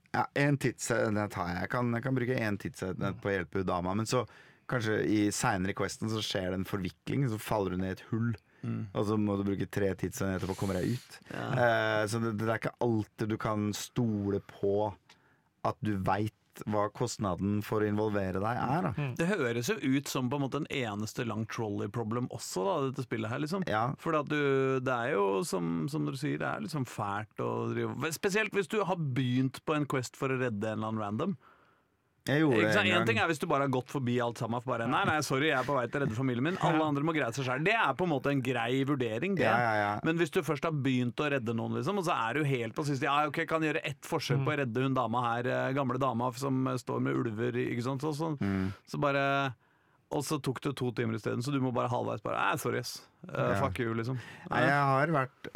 Ja, en tidsenhet har jeg. Jeg kan bruke en tidsenhet på å hjelpe dama, men så kanskje senere i questen så skjer det en forvikling, så faller du ned i et hull. Og så må du bruke 3 tidsenheter på å komme deg ut. Så det ikke alltid du kan stole på at du vet hva kostnaden for å involvere deg da. Det høres jo ut som på en måte en eneste lang trolley-problem også da, dette spillet her liksom. Ja. For at det jo som du sier, det liksom fælt å drive. Spesielt hvis du har begynt på en quest for å redde en eller annen random. Jeg gjorde det En ting hvis du bare har gått forbi alt sammen for bare, nei, sorry, jeg på vei til å redde familien min. Alle andre må greie seg selv. Det på en måte en grei vurdering, det. Ja. Men hvis du først har begynt å redde noen, liksom, og så du helt på siste, ok, kan gjøre ett forsøk på å redde hun dama her, gamle dama som står med ulver, ikke sant, så bare... Og så tok det 2 timer i stedet, så du må bare halvveis bare, sorry, fuck you, liksom. Nei, jeg har vært...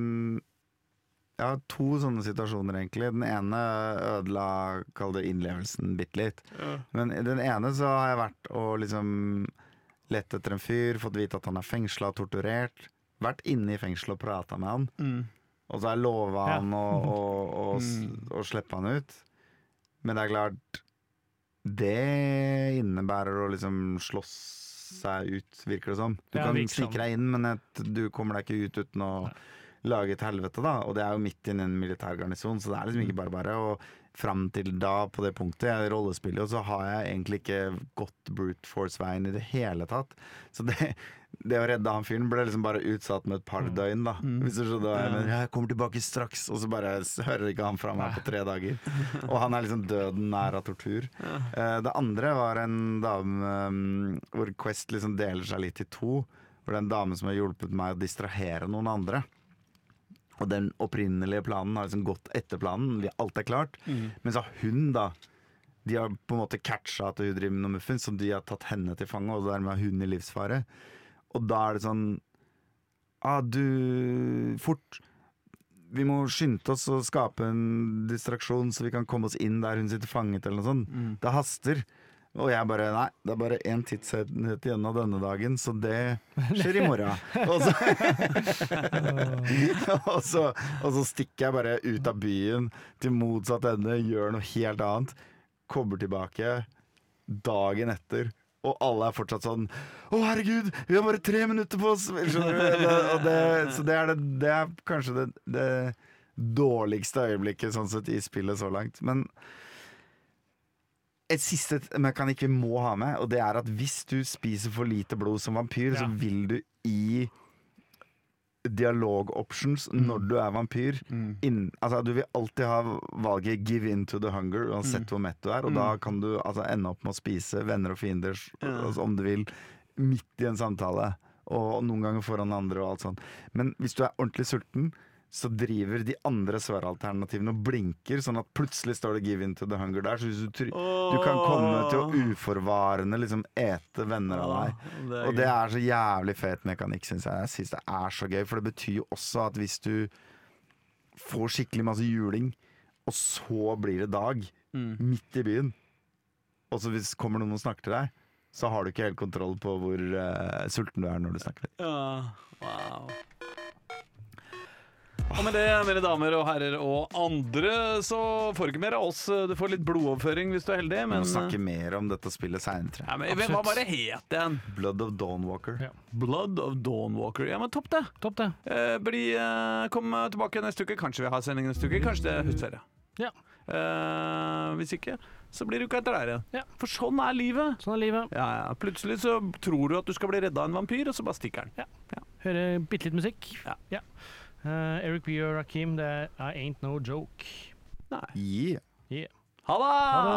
Jeg har 2 sånne situasjoner egentlig. Den ene ødela, kall det innlevelsen bitte litt. Men i den ene så har jeg vært og liksom lett etter en fyr, fått vite at han fengslet og torturert, vært inne i fengsel og pratet med han, og så har jeg lovet han å slippe han ut. Men det klart, det innebærer å liksom slåss seg ut, virker det som. Du kan stikke deg inn, men du kommer deg ikke ut uten å lage et helvete da, og det jo midt inn i en militærgarnison, så det liksom ikke bare, og frem til da, på det punktet, jeg rollespiller, og så har jeg egentlig ikke gått brute force-veien i det hele tatt. Så det å redde han fyren ble liksom bare utsatt med et par døgn da. Hvis du skjønner, men jeg kommer tilbake straks, og så bare hører ikke han fra meg på 3 dager. Og han liksom døden nær av tortur. Det andre var en dame hvor Quest liksom deler seg litt i 2, hvor det en dame som har hjulpet meg å distrahere noen andre. Og den opprinnelige planen har liksom gått etter planen, alt klart. Men så har hun da, de har på en måte catchet at hun driver med noe muffins, så de har tatt henne til fange, og dermed har hun i livsfare. Og da det sånn, fort, vi må skynde oss å skape en distraksjon, så vi kan komme oss inn der hun sitter fanget eller noe sånt. Det haster. Og jeg bare, nei, det bare en tidsenhet igjen av denne dagen, så det skjer i morgen. Og så stikker jeg bare ut av byen til motsatt ende, gjør noe helt annet, kommer tilbake dagen etter, og alle fortsatt sånn, herregud, vi har bare 3 minutter på oss, så det kanskje det dårligste øyeblikket sånn sett i spillet så langt, men et siste mekanikk vi må ha med, og det at hvis du spiser for lite blod som vampyr, så vil du i dialog-options når du vampyr altså du vil alltid ha valget give in to the hunger, uansett hvor mett du og da kan du ende opp med å spise venner og fiender om du vil, midt i en samtale, og noen ganger foran andre og alt sånt. Men hvis du ordentlig sulten, så driver de andre svaralternativene og blinker, sånn at plutselig står det give in to the hunger der, så hvis du kan komme til å uforvarende liksom ete venner av deg. Og det så jævlig fet mekanikk, synes jeg. Jeg synes det så gøy, for det betyr jo også at hvis du får skikkelig masse juling, og så blir det dag, midt i byen, og så hvis kommer noen og snakker til deg, så har du ikke helt kontroll på hvor sulten du når du snakker. Wow. Og med det, mine damer og herrer og andre, så får du ikke mer av oss. Du får litt blodoverføring hvis du heldig. Men vi må snakke mer om dette spillet senere. Ja, men hva bare het den? Blood of Dawnwalker. Ja. Blood of Dawnwalker. Ja, men topp det. Kom tilbake neste uke. Kanskje vi har sending neste uke. Kanskje det høstferie. Ja. Hvis ikke, så blir det uka etter der igjen. Ja. For sånn livet. Ja. Plutselig så tror du at du skal bli reddet av en vampyr, og så bare stikker den. Ja. Hører bitte litt musikk. Ja. Eric B. og Rakim, det I Ain't No Joke. Nei. Yeah. Ha det!